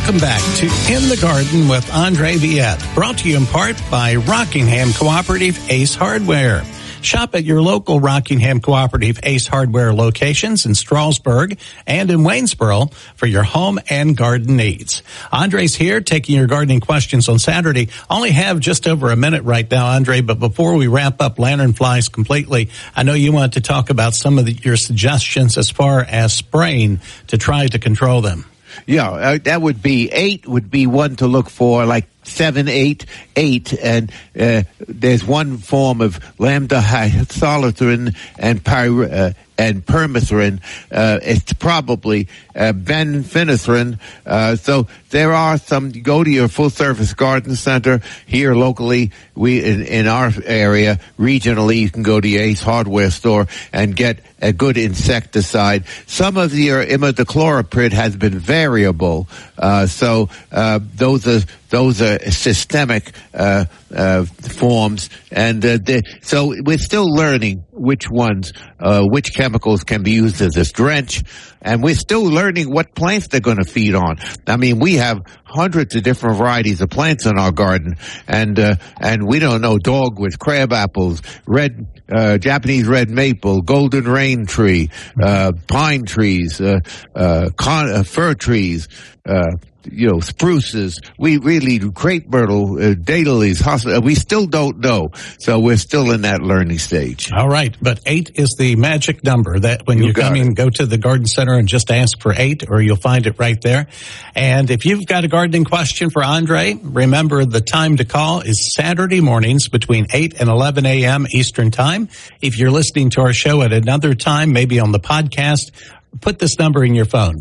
Welcome back to In the Garden with Andre Viette, brought to you in part by Rockingham Cooperative Ace Hardware. Shop at your local Rockingham Cooperative Ace Hardware locations in Strasburg and in Waynesboro for your home and garden needs. Andre's here taking your gardening questions on Saturday. Only have just over a minute right now, Andre, but before we wrap up lanternflies completely, I know you want to talk about some of your suggestions as far as spraying to try to control them. Yeah, that would be 8 would be one to look for, like 7, 8, and there's one form of lambda hydroxythrone and permethrin. It's probably benphenethrin. So there are some. Go to your full service garden center here locally. We in our area regionally, you can go to your Ace Hardware store and get a good insecticide. Some of your imidacloprid has been variable, so those are systemic forms, and so we're still learning which ones, which chemicals can be used as a drench, and we're still learning what plants they're going to feed on. I mean, we have hundreds of different varieties of plants in our garden, and we don't know dogwood, crab apples, Japanese red maple, golden rain tree, pine trees, fir trees, spruces. We really crepe myrtle, daylilies, we still don't know. So we're still in that learning stage. All right. But 8 is the magic number that when you come in, go to the garden center and just ask for 8, or you'll find it right there. And if you've got a gardening question for Andre, remember the time to call is Saturday mornings between 8 and 11 a.m. Eastern Time. If you're listening to our show at another time, maybe on the podcast, put this number in your phone,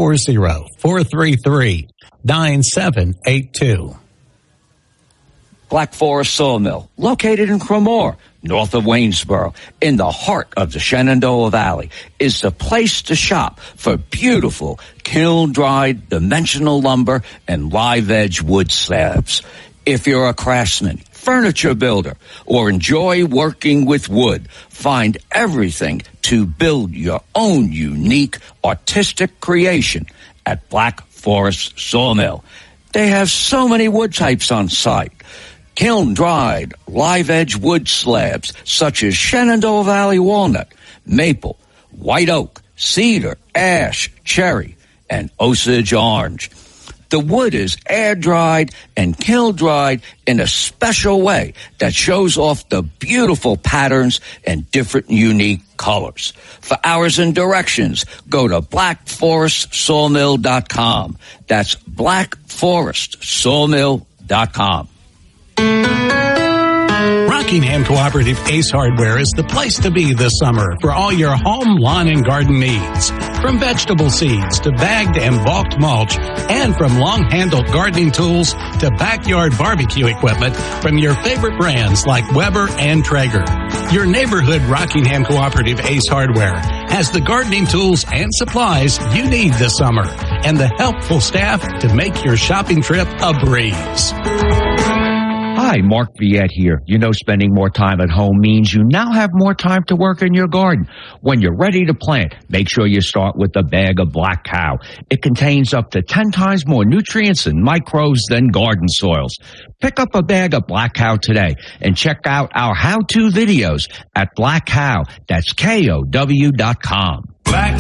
540-433-9782. Black Forest Sawmill, located in Cremore, north of Waynesboro, in the heart of the Shenandoah Valley, is the place to shop for beautiful kiln-dried dimensional lumber and live-edge wood slabs. If you're a craftsman, furniture builder, or enjoy working with wood, find everything to build your own unique artistic creation at Black Forest Sawmill. They have so many wood types on site. Kiln-dried, live-edge wood slabs such as Shenandoah Valley walnut, maple, white oak, cedar, ash, cherry, and Osage orange. The wood is air-dried and kiln-dried in a special way that shows off the beautiful patterns and different unique colors. For hours and directions, go to blackforestsawmill.com. That's blackforestsawmill.com. Rockingham Cooperative Ace Hardware is the place to be this summer for all your home, lawn, and garden needs. From vegetable seeds to bagged and bulked mulch, and from long-handled gardening tools to backyard barbecue equipment from your favorite brands like Weber and Traeger. Your neighborhood Rockingham Cooperative Ace Hardware has the gardening tools and supplies you need this summer and the helpful staff to make your shopping trip a breeze. Hi, Mark Viette here. You know, spending more time at home means you now have more time to work in your garden. When you're ready to plant, make sure you start with a bag of Black Cow. It contains up to 10 times more nutrients and microbes than garden soils. Pick up a bag of Black Cow today and check out our how-to videos at Black Cow. That's KOW.com. Black